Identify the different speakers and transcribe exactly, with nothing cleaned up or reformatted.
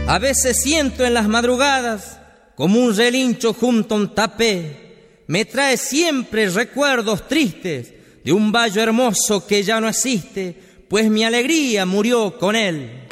Speaker 1: A veces siento en las madrugadas como un relincho junto a un tapé. Me trae siempre recuerdos tristes de un valle hermoso que ya no existe, pues mi alegría murió con él.